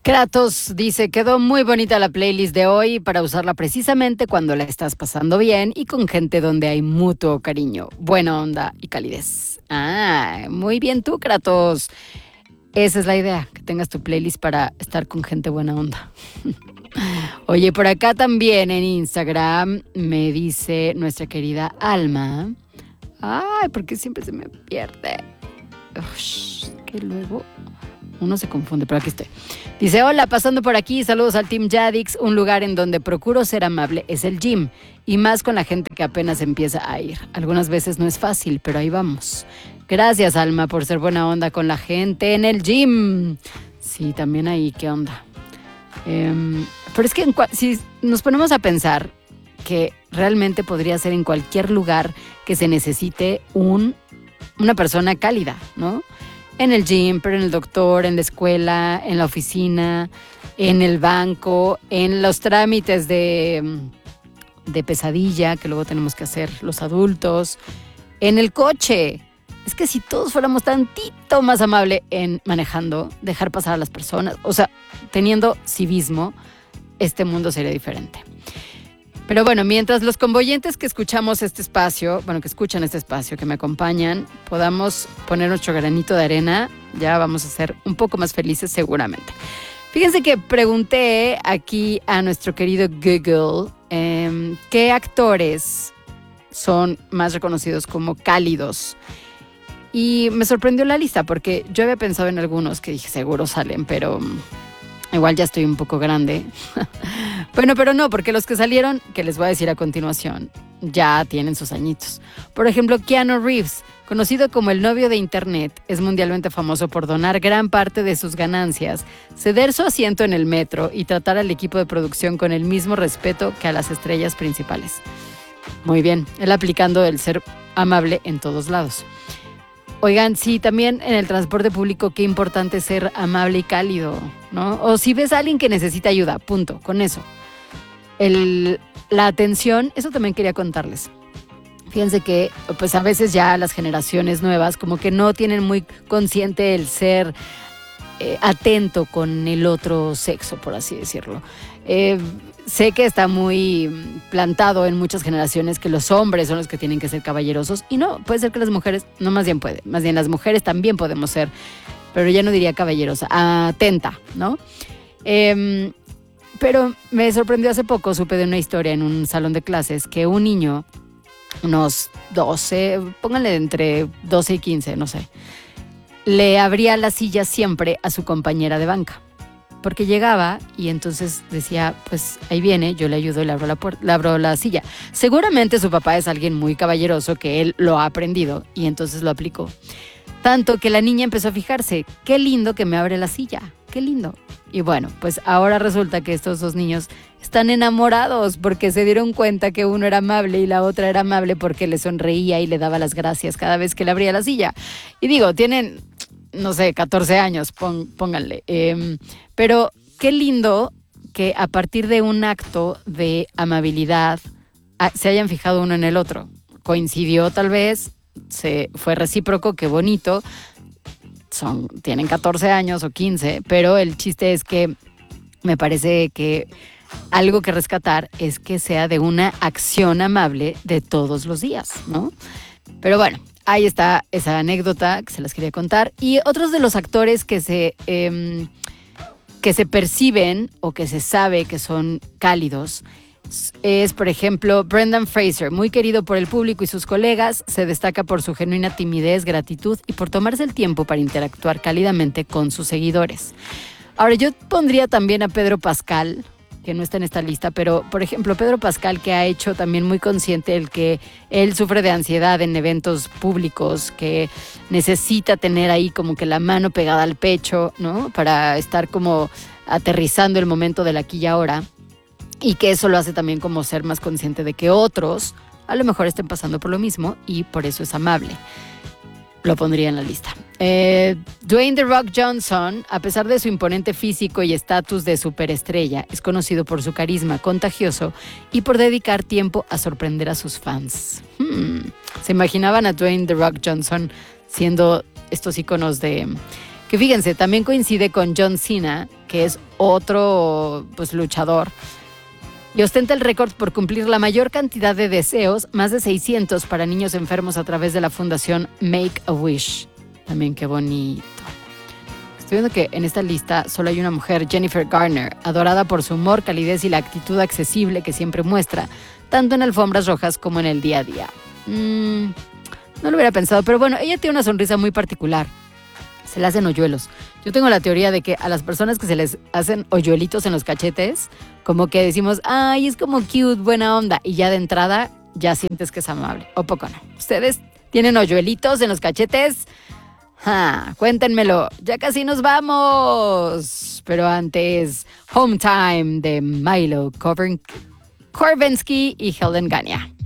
Kratos dice, quedó muy bonita la playlist de hoy para usarla precisamente cuando la estás pasando bien y con gente donde hay mutuo cariño, buena onda y calidez. Ah, muy bien tú, Kratos. Esa es la idea, que tengas tu playlist para estar con gente buena onda. Oye, por acá también en Instagram me dice nuestra querida Alma. Ay, porque siempre se me pierde. Ush, que luego uno se confunde, pero aquí estoy. Dice, hola, pasando por aquí, saludos al Team Yadix. Un lugar en donde procuro ser amable es el gym, y más con la gente que apenas empieza a ir. Algunas veces no es fácil, pero ahí vamos. Gracias, Alma, por ser buena onda con la gente en el gym. Sí, también ahí, ¿qué onda? Pero es que si nos ponemos a pensar que realmente podría ser en cualquier lugar que se necesite una persona cálida, ¿no? En el gym, pero en el doctor, en la escuela, en la oficina, en el banco, en los trámites de pesadilla que luego tenemos que hacer los adultos, en el coche. Es que si todos fuéramos tantito más amables en manejando, dejar pasar a las personas, o sea, teniendo civismo, este mundo sería diferente. Pero bueno, mientras los convoyentes que escuchamos este espacio, que escuchan este espacio, que me acompañan, podamos poner nuestro granito de arena, ya vamos a ser un poco más felices seguramente. Fíjense que pregunté aquí a nuestro querido Google qué actores son más reconocidos como cálidos. Y me sorprendió la lista porque yo había pensado en algunos que dije seguro salen, pero igual ya estoy un poco grande. Bueno, pero no, porque los que salieron, que les voy a decir a continuación, ya tienen sus añitos. Por ejemplo, Keanu Reeves, conocido como el novio de Internet, es mundialmente famoso por donar gran parte de sus ganancias, ceder su asiento en el metro y tratar al equipo de producción con el mismo respeto que a las estrellas principales. Muy bien, él aplicando el ser amable en todos lados. Oigan, sí, también en el transporte público qué importante es ser amable y cálido, ¿no? O si ves a alguien que necesita ayuda, punto, con eso. La atención, eso también quería contarles. Fíjense que pues a veces ya las generaciones nuevas como que no tienen muy consciente el ser atento con el otro sexo, por así decirlo. Sé que está muy plantado en muchas generaciones que los hombres son los que tienen que ser caballerosos y no, puede ser que las mujeres, no, más bien las mujeres también podemos ser, pero ya no diría caballerosa, atenta, ¿no? Pero me sorprendió hace poco, supe de una historia en un salón de clases que un niño, unos 12, pónganle entre 12 y 15, no sé, le abría la silla siempre a su compañera de banca. Porque llegaba y entonces decía, pues ahí viene, yo le ayudo y le abro la silla. Seguramente su papá es alguien muy caballeroso que él lo ha aprendido y entonces lo aplicó. Tanto que la niña empezó a fijarse, qué lindo que me abre la silla, qué lindo. Y bueno, pues ahora resulta que estos dos niños están enamorados porque se dieron cuenta que uno era amable y la otra era amable porque le sonreía y le daba las gracias cada vez que le abría la silla. Y digo, tienen, no sé, 14 años, pónganle. Pero qué lindo que a partir de un acto de amabilidad se hayan fijado uno en el otro. Coincidió tal vez, fue recíproco, qué bonito. Tienen 14 años o 15, pero el chiste es que me parece que algo que rescatar es que sea de una acción amable de todos los días, ¿no? Pero bueno, ahí está esa anécdota que se las quería contar. Y otros de los actores que se perciben o que se sabe que son cálidos es, por ejemplo, Brendan Fraser, muy querido por el público y sus colegas, se destaca por su genuina timidez, gratitud y por tomarse el tiempo para interactuar cálidamente con sus seguidores. Ahora, yo pondría también a Pedro Pascal, que no está en esta lista, pero, por ejemplo, Pedro Pascal, que ha hecho también muy consciente el que él sufre de ansiedad en eventos públicos, que necesita tener ahí como que la mano pegada al pecho, ¿no? Para estar como aterrizando el momento del aquí y ahora, y que eso lo hace también como ser más consciente de que otros a lo mejor estén pasando por lo mismo y por eso es amable. Lo pondría en la lista. Dwayne The Rock Johnson, a pesar de su imponente físico y estatus de superestrella, es conocido por su carisma contagioso y por dedicar tiempo a sorprender a sus fans. ¿Se imaginaban a Dwayne The Rock Johnson siendo estos íconos de... Que fíjense, también coincide con John Cena, que es otro pues luchador, y ostenta el récord por cumplir la mayor cantidad de deseos, más de 600 para niños enfermos a través de la fundación Make-A-Wish. También qué bonito. Estoy viendo que en esta lista solo hay una mujer, Jennifer Garner, adorada por su humor, calidez y la actitud accesible que siempre muestra, tanto en alfombras rojas como en el día a día. No lo hubiera pensado, pero bueno, ella tiene una sonrisa muy particular. Se le hacen hoyuelos. Yo tengo la teoría de que a las personas que se les hacen hoyuelitos en los cachetes, como que decimos, ay, es como cute, buena onda, y ya de entrada ya sientes que es amable. ¿O poco no? ¿Ustedes tienen hoyuelitos en los cachetes? Cuéntenmelo. Ya casi nos vamos. Pero antes, Home Time de Milo Korvensky y Helen Gania.